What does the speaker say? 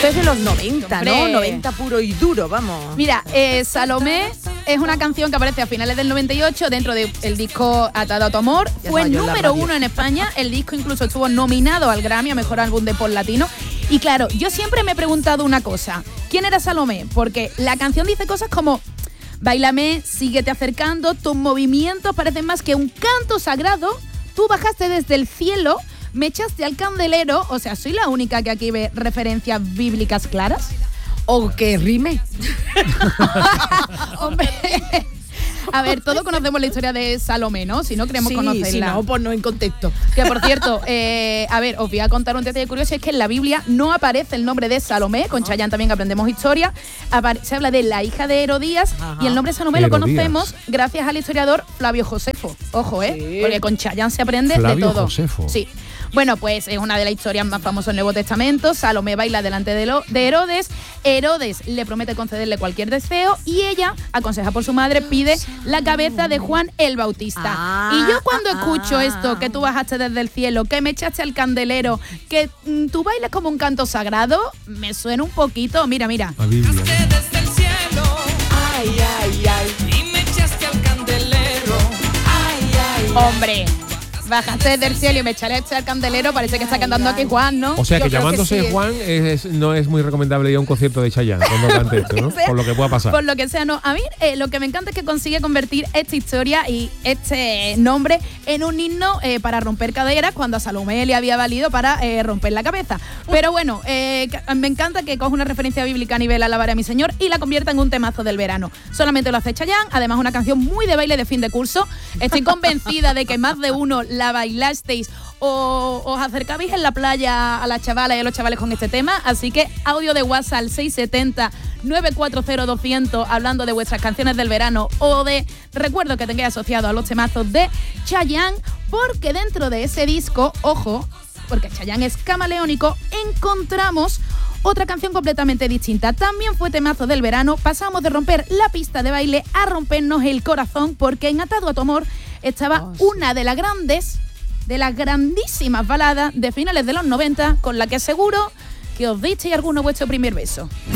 Esto es de los 90, Hombre. ¿no? 90 puro y duro, vamos. Mira, Salomé es una canción que aparece a finales del 98 dentro del disco Atado a tu amor. Ya Fue estaba yo en la número radio. 1 en España. El disco incluso estuvo nominado al Grammy a Mejor Álbum de Pop Latino. Y claro, yo siempre me he preguntado una cosa. ¿Quién era Salomé? Porque la canción dice cosas como: báilame, síguete acercando, tus movimientos parecen más que un canto sagrado. Tú bajaste desde el cielo, me echaste al candelero. O sea, ¿soy la única que aquí ve referencias bíblicas claras? O que rime. Hombre, a ver, todos conocemos la historia de Salomé, ¿no? Si no queremos conocerla. Si no, pues no en contexto. Que por cierto, a ver, os voy a contar un detalle curioso, es que en la Biblia no aparece el nombre de Salomé, con Chayanne también aprendemos historia, se habla de la hija de Herodías. Ajá. Y el nombre Salomé Herodías. lo conocemos gracias al historiador Flavio Josefo. Ojo, Sí. porque con Chayanne se aprende Flavio de todo. Josefo. Sí. Bueno, pues es una de las historias más famosas del Nuevo Testamento. Salomé baila delante de Herodes. Herodes le promete concederle cualquier deseo y ella, aconsejada por su madre, pide la cabeza de Juan el Bautista. Y yo cuando escucho esto, que tú bajaste desde el cielo, que me echaste al candelero, que tú bailas como un canto sagrado, me suena un poquito. Mira, mira. La Biblia. ¿no? Desde el cielo, Ay, ay, ay. y me echaste al candelero. Ay, ay. Hombre, bajaste del cielo y me echaste al candelero, parece que está cantando aquí Juan, ¿no? O sea que Yo creo que llamándose sí. Juan no es muy recomendable ir a un concierto de Chayanne cuando cante esto, ¿no? Por lo que pueda pasar. Por lo que sea, no. A mí lo que me encanta es que consigue convertir esta historia y este nombre en un himno para romper caderas, cuando a Salomé le había valido para romper la cabeza. Pero bueno, me encanta que coja una referencia bíblica a nivel alabaré a mi Señor y la convierta en un temazo del verano. Solamente lo hace Chayanne, además una canción muy de baile de fin de curso. Estoy convencida de que más de uno la bailasteis o os acercabais en la playa a las chavalas y a los chavales con este tema. Así que audio de WhatsApp al 670-940-200 hablando de vuestras canciones del verano o de recuerdos que tengáis asociados a los temazos de Chayanne, porque dentro de ese disco, ojo, porque Chayanne es camaleónico, encontramos otra canción completamente distinta. También fue temazo del verano. Pasamos de romper la pista de baile a rompernos el corazón, porque en Atado a tu amor estaba una de las grandísimas baladas de finales de los 90, con la que seguro que os disteis alguno vuestro primer beso.